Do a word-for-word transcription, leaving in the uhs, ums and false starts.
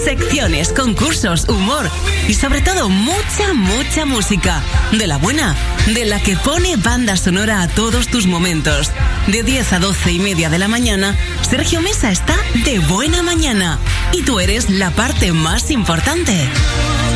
secciones, concursos, humor y sobre todo mucha, mucha música. De la buena, de la que pone banda sonora a todos tus momentos. De diez a doce y media de la mañana, Sergio Mesa está de buena mañana. Y tú eres la parte más importante.